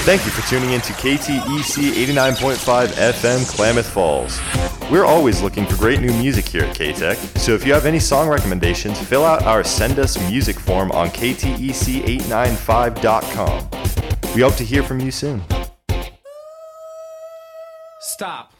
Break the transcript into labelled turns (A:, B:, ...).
A: Thank you for tuning in to KTEC 89.5 FM Klamath Falls. We're always looking for great new music here at K-Tech, so if you have any song recommendations, fill out our Send Us Music form on ktec895.com. We hope to hear from you soon.
B: Stop.